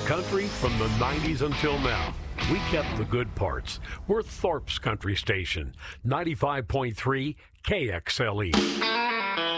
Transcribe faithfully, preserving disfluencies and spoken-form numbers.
Country from the nineties until now. We kept the good parts. We're Thorpe's Country Station, ninety-five point three K X L E.